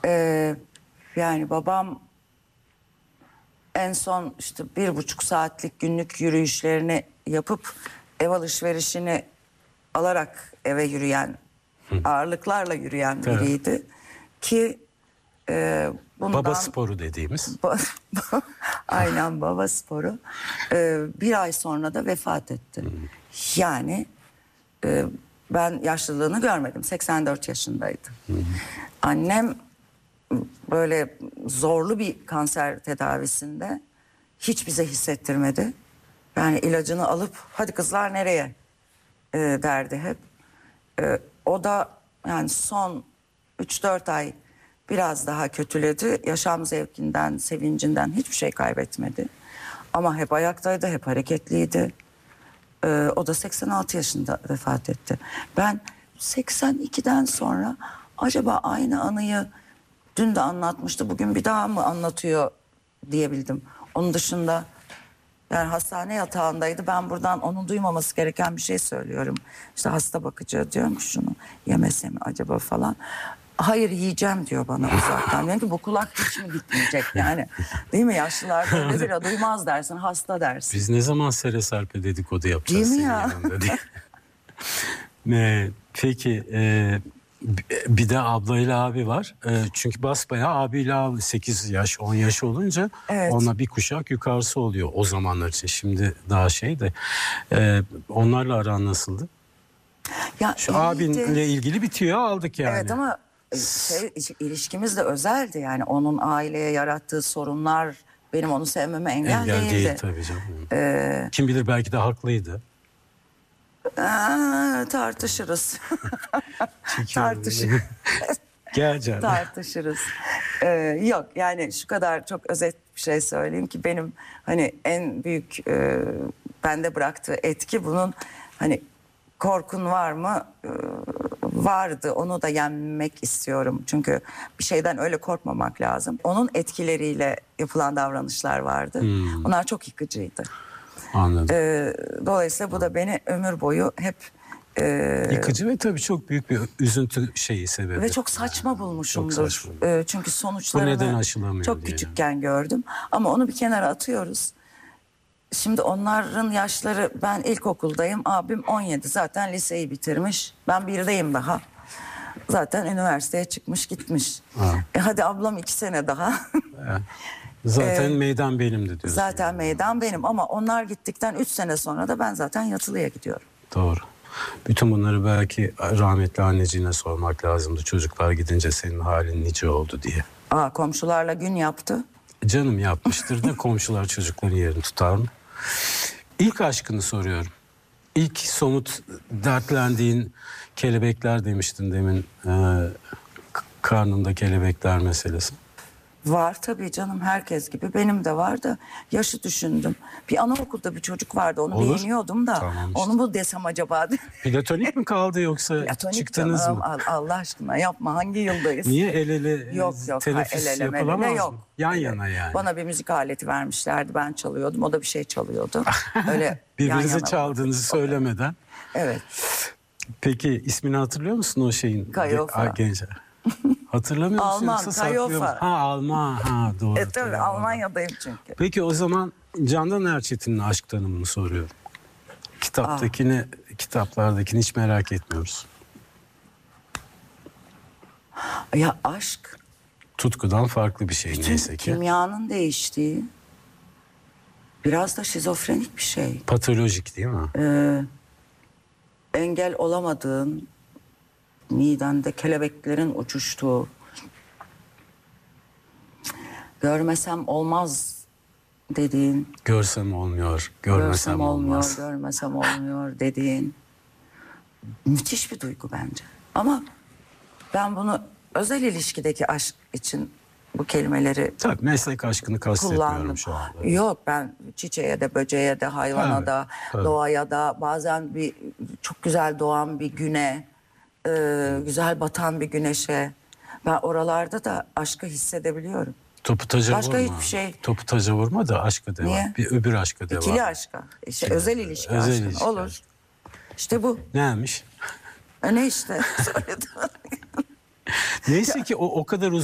Yani babam en son işte 1,5 saatlik günlük yürüyüşlerini yapıp ev alışverişini alarak eve yürüyen, ağırlıklarla yürüyen biriydi. Ki bundan... Baba sporu dediğimiz. Aynen, baba sporu. Bir ay sonra da vefat etti. Yani ben yaşlılığını görmedim. 84 yaşındaydı. Annem böyle zorlu bir kanser tedavisinde hiç bize hissettirmedi. Yani ilacını alıp hadi kızlar nereye derdi hep. O da yani son 3-4 ay biraz daha kötüledi. Yaşam zevkinden, sevincinden hiçbir şey kaybetmedi. Ama hep ayaktaydı, hep hareketliydi. O da 86 yaşında vefat etti. Ben 82'den sonra acaba aynı anıyı dün de anlatmıştı, bugün bir daha mı anlatıyor diyebildim. Onun dışında yani hastane yatağındaydı. Ben buradan onun duymaması gereken bir şey söylüyorum. İşte hasta bakıcı diyorum ki şunu yemese mi acaba falan. Hayır yiyeceğim diyor bana uzaktan. Yani ki bu kulak hiç mi gitmeyecek yani. Değil mi? Yaşlılarda öyledir ya, duymaz dersin, hasta dersin. Biz ne zaman Sere Serp'e dedikodu yapacağız? Değil mi ya? Peki bir de ablayla abi var. Çünkü basbayağı abiyle abi 8 yaş 10 yaş olunca ona bir kuşak yukarısı oluyor o zamanlar için. Şimdi daha şey de onlarla aran nasıldı? Ya, şu abinle ilgili bir tüyo aldık yani. Evet ama ilişkimiz de özeldi yani, onun aileye yarattığı sorunlar benim onu sevmeme engel değildi. Değil tabii canım. Kim bilir belki de haklıydı. Tartışırız. Gel canım. Tartışırız. Yok yani şu kadar çok özet bir şey söyleyeyim ki benim hani en büyük bende bıraktığı etki bunun, hani korkun var mı? Vardı. Onu da yenmek istiyorum. Çünkü bir şeyden öyle korkmamak lazım. Onun etkileriyle yapılan davranışlar vardı. Onlar çok yıkıcıydı. Anladım. Dolayısıyla bu da beni ömür boyu hep yıkıcı ve tabii çok büyük bir üzüntü sebebi. Ve çok saçma bulmuşumdur. Çok saçma. Çünkü Bu sonuçlarını neden aşılamıyor çok diye. küçükken gördüm. Ama onu bir kenara atıyoruz. Şimdi onların yaşları, ben ilkokuldayım, abim 17, zaten liseyi bitirmiş. Ben 1'deyim daha. Zaten üniversiteye çıkmış gitmiş. Hadi ablam 2 sene daha. Zaten meydan benimdi diyorsun. Zaten meydan benim ama onlar gittikten 3 sene sonra da ben zaten yatılıya gidiyorum. Doğru. Bütün bunları belki rahmetli anneciğine sormak lazımdı. Çocuklar gidince senin halin nice oldu diye. Komşularla gün yaptı. Canım yapmıştır da komşular çocukların yerini tutar mı? İlk aşkını soruyorum. İlk somut dertlendiğin kelebekler demiştin demin. Karnında kelebekler meselesi. Var tabii canım, herkes gibi benim de var da yaşı düşündüm. Bir anaokulda bir çocuk vardı, onu beğeniyordum da tamam işte. Onu mu desem acaba? Platonik mi kaldı yoksa Platonik çıktınız canım, mı? Allah aşkına yapma, hangi yıldayız? Niye el ele yok, teneffüs yapılamaz mı? Yok. Yan yana yani. Bana bir müzik aleti vermişlerdi, ben çalıyordum, o da bir şey çalıyordu. Öyle birbirinize çaldığınızı söylemeden. Evet. Peki ismini hatırlıyor musun o şeyin? Kayofa. Genç. Hatırlamıyor musun? Alman, Kayofa. Alman, doğru. Tabii Almanya'dayım çünkü. Peki o zaman Candan Erçetin'in aşk tanımını soruyorum. Kitaplardakini hiç merak etmiyoruz. Ya aşk. Tutkudan farklı bir şey neyse ki. Kimyanın değiştiği, biraz da şizofrenik bir şey. Patolojik değil mi? Engel olamadığın, midende kelebeklerin uçuştuğu, görmesem olmaz dediğin, görsem olmuyor, görmesem olmaz. Görmesem olmuyor dediğin müthiş bir duygu bence. Ama ben bunu özel ilişkideki aşk için bu kelimeleri tabii meslek aşkını kastetmiyorum şu anda. Yok, ben çiçeğe de, böceğe de, hayvana da, doğaya da, bazen bir çok güzel doğan bir güne, güzel batan bir güneşe, ben oralarda da aşkı hissedebiliyorum. Topu taca başka vurma. Hiçbir şey. Topu taca vurma da aşka devam. Niye? Bir öbür aşka devam. İkili aşka. İşte özel ilişki aşkı. Olur. İşte bu. Neymiş? Ne işte? Söyledim. Neyse ki o kadar uzun